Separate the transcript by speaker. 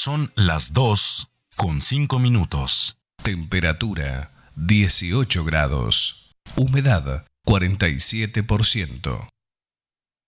Speaker 1: Son las 2:05.
Speaker 2: Temperatura 18 grados. Humedad 47%.